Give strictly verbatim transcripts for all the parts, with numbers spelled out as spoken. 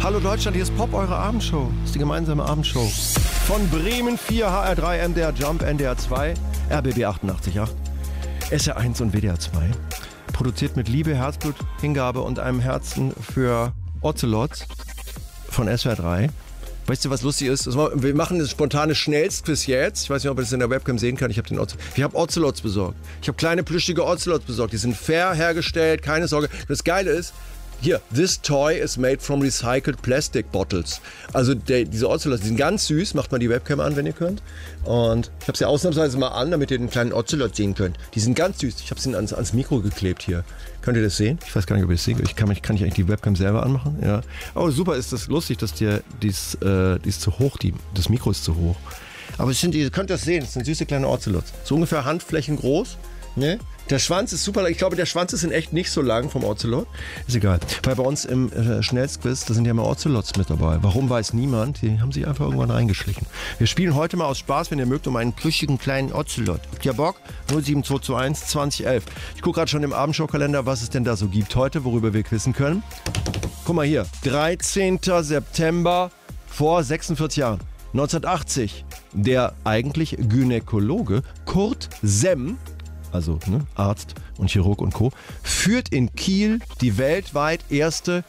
Hallo Deutschland, hier ist Pop, eure Abendshow. Das ist die gemeinsame Abendshow. Von Bremen vier, H R drei, M D R Jump, N D R zwei, R B B achtundachtzig Komma acht, S R eins und W D R zwei. Produziert mit Liebe, Herzblut, Hingabe und einem Herzen für Ocelots von S W R drei. Weißt du, was lustig ist? Wir machen das spontane Schnellstquiz jetzt. Ich weiß nicht, ob ihr das in der Webcam sehen kann. Ich habe den Ocelot. Ich habe Ocelots besorgt. Ich habe kleine plüschige Ocelots besorgt. Die sind fair hergestellt, keine Sorge. Das Geile ist, hier, this toy is made from recycled plastic bottles. Also der, diese Ocelots, die sind ganz süß. Macht mal die Webcam an, wenn ihr könnt. Und ich habe sie ausnahmsweise mal an, damit ihr den kleinen Ocelot sehen könnt. Die sind ganz süß. Ich habe sie ans, ans Mikro geklebt hier. Könnt ihr das sehen? Ich weiß gar nicht, ob ihr das seht. Ich kann, kann ich eigentlich die Webcam selber anmachen? Ja. Aber super, ist das lustig, dass dir dies, äh, die ist zu hoch, die, das Mikro ist zu hoch. Aber es sind, ihr könnt das sehen, es sind süße kleine Ocelots. So ungefähr Handflächen groß. Ne? Der Schwanz ist super lang. Ich glaube, der Schwanz ist in echt nicht so lang vom Ocelot. Ist egal. Weil bei uns im äh, Schnellstquiz, da sind ja mal Ocelots mit dabei. Warum, weiß niemand. Die haben sich einfach irgendwann reingeschlichen. Wir spielen heute mal aus Spaß, wenn ihr mögt, um einen plüschigen kleinen Ocelot. Habt ihr Bock? null sieben zwei zwei eins zwanzig elf. Ich gucke gerade schon im Abendshow-Kalender, was es denn da so gibt heute, worüber wir quizzen können. Guck mal hier. dreizehnter September vor sechsundvierzig Jahren. neunzehnhundertachtzig. Der eigentlich Gynäkologe Kurt Semm, also ne, Arzt und Chirurg und Co., führt in Kiel die weltweit erste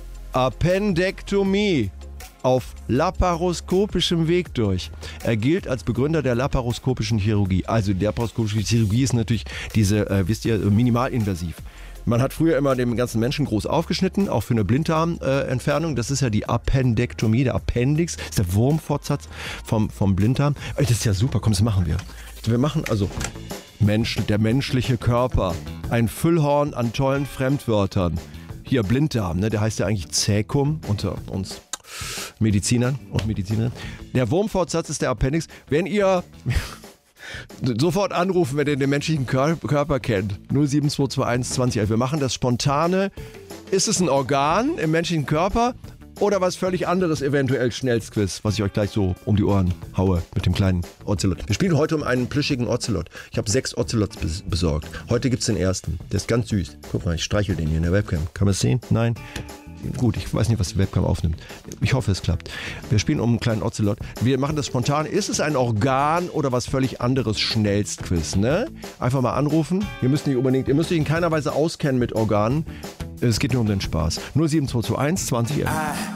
Appendektomie auf laparoskopischem Weg durch. Er gilt als Begründer der laparoskopischen Chirurgie. Also die laparoskopische Chirurgie ist natürlich diese, äh, wisst ihr, minimalinvasiv. Man hat früher immer den ganzen Menschen groß aufgeschnitten, auch für eine Blinddarmentfernung. Das ist ja die Appendektomie, der Appendix, das ist der Wurmfortsatz vom, vom Blinddarm. Das ist ja super, komm, das machen wir. Wir machen also Mensch, der menschliche Körper, ein Füllhorn an tollen Fremdwörtern. Hier Blinddarm, ne, der heißt ja eigentlich Cäcum unter uns Medizinern und Medizinerinnen. Der Wurmfortsatz ist der Appendix. Wenn ihr sofort anrufen, wenn ihr den menschlichen Körper kennt. null sieben zwei zwei eins zwanzig elf. Wir machen das spontane. Ist es ein Organ im menschlichen Körper oder was völlig anderes, eventuell Schnellstquiz, was ich euch gleich so um die Ohren haue mit dem kleinen Ocelot. Wir spielen heute um einen plüschigen Ocelot. Ich habe sechs Ocelots bes- besorgt. Heute gibt es den ersten. Der ist ganz süß. Guck mal, ich streichel den hier in der Webcam. Kann man es sehen? Nein? Gut, ich weiß nicht, was die Webcam aufnimmt. Ich hoffe, es klappt. Wir spielen um einen kleinen Ocelot. Wir machen das spontan. Ist es ein Organ oder was völlig anderes? Schnellstquiz, ne? Einfach mal anrufen. Ihr müsst nicht unbedingt, ihr müsst euch in keiner Weise auskennen mit Organen. Es geht nur um den Spaß. null sieben zwei zwei eins zwanzig elf.